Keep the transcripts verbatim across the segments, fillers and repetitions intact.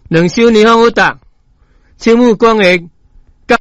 两首霓虹舞蹈，青木光的钢。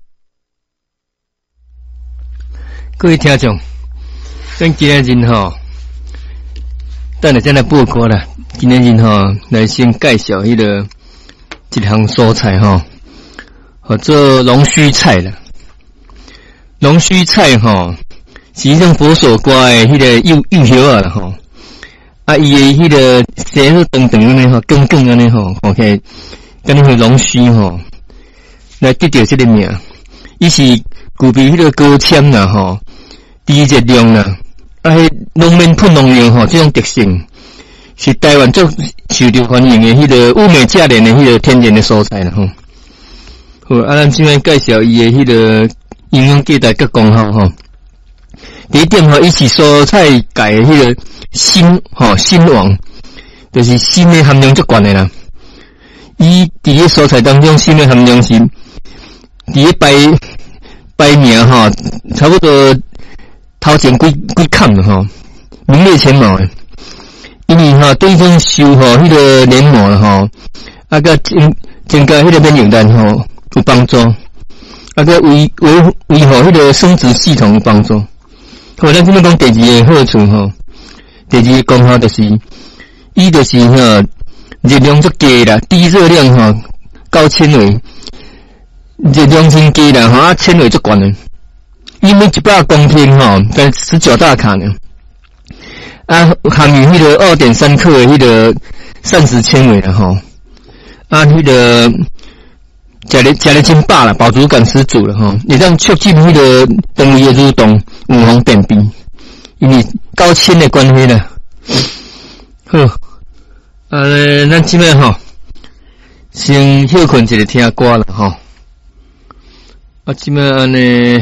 各位听众，咱今日人吼，等下再来报告啦。今日人吼来先介绍迄、那个一项蔬菜吼，叫做龙须菜啦。龙须菜吼，是迄种佛手瓜的迄个幼幼叶啊吼。啊，伊的迄个生好长长安尼吼，梗梗安尼吼 ，OK， 跟那个龙须吼，来得到这个名。伊是具备迄个高纤啦吼，低热量啦，啊，迄农民喷农药吼，这种特性是台湾最受到欢迎的迄个物美价廉的迄个天然的蔬菜啦吼。好，啊，咱今摆介绍伊的迄个营养价值甲功效吼。第一点吼，伊是蔬菜界的迄个锌吼锌王，就是锌的含量最高的啦。伊伫个蔬菜当中，锌的含量是伫个排排名吼，差不多头前几几坎吼，名列前茅的。因为吼对种修复迄个黏膜吼，啊个增增加迄个免疫力吼有帮助，啊个维维维护迄个生殖系统有帮助。好，咱今日讲第二个好处吼，第二个功效就是，伊就是吼热量足低啦，低热量吼，高纤维，热量真低啦吼，啊纤维足高的，因为一百公斤吼，才十九大卡呢，啊含有迄个二点三克的迄个膳食纤维啦吼，啊迄个食咧食咧真饱啦，饱足感十足了吼，会当促进迄个肠胃的蠕动，预防便秘，因为高纤的关系啦。好，呃，咱即摆吼，先休困一下听歌啦吼。啊，即摆安尼，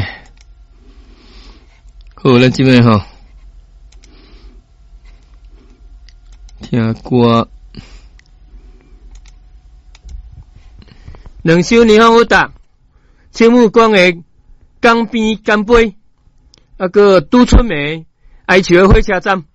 好，咱即摆吼听歌。两首霓虹舞蹈，青木光的江边干杯，啊个都春梅，哀求的火车站。